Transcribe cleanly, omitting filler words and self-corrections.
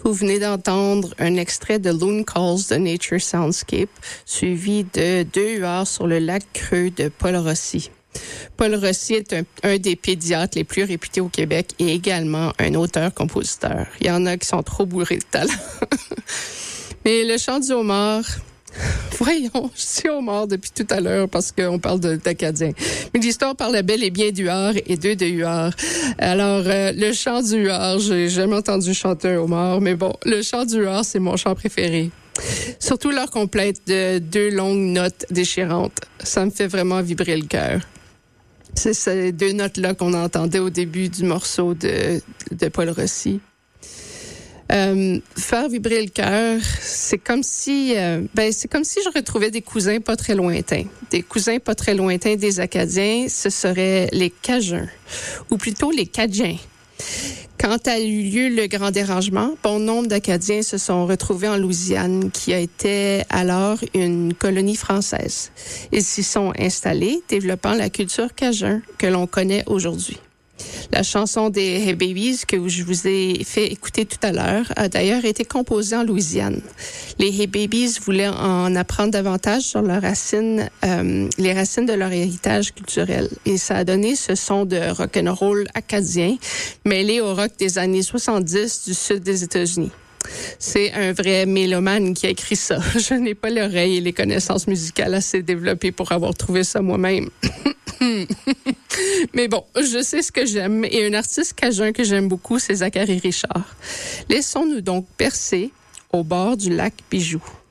Vous venez d'entendre un extrait de Loon Calls de Nature Soundscape, suivi de 2 huards sur le lac Creux de Paul Rossi. Paul Rossi est un des pédiatres les plus réputés au Québec et également un auteur-compositeur. Il y en a qui sont trop bourrés de talent. Mais le chant du homard... Voyons, je dis homard depuis tout à l'heure parce qu'on parle d'Acadiens. Mais l'histoire parle bel et bien du huard et de huards. Alors, le chant du huard, j'ai jamais entendu chanter un homard, mais bon, le chant du huard, c'est mon chant préféré. Surtout leur complète de 2 longues notes déchirantes. Ça me fait vraiment vibrer le cœur. C'est ces 2 notes-là qu'on entendait au début du morceau de Paul Rossi. Faire vibrer le cœur, c'est comme si je retrouvais des cousins pas très lointains. Des cousins pas très lointains des Acadiens, ce seraient les Cajuns, ou plutôt les Cajuns. Quand a eu lieu le grand dérangement, bon nombre d'Acadiens se sont retrouvés en Louisiane, qui a été alors une colonie française. Ils s'y sont installés, développant la culture cajun que l'on connaît aujourd'hui. La chanson des Hey Babies que je vous ai fait écouter tout à l'heure a d'ailleurs été composée en Louisiane. Les Hey Babies voulaient en apprendre davantage sur leurs racines, les racines de leur héritage culturel. Et ça a donné ce son de rock'n'roll acadien mêlé au rock des années 70 du sud des États-Unis. C'est un vrai mélomane qui a écrit ça. Je n'ai pas l'oreille et les connaissances musicales assez développées pour avoir trouvé ça moi-même. Mais bon, je sais ce que j'aime et un artiste cajun que j'aime beaucoup, c'est Zachary Richard. Laissons-nous donc percer au bord du lac Bijou.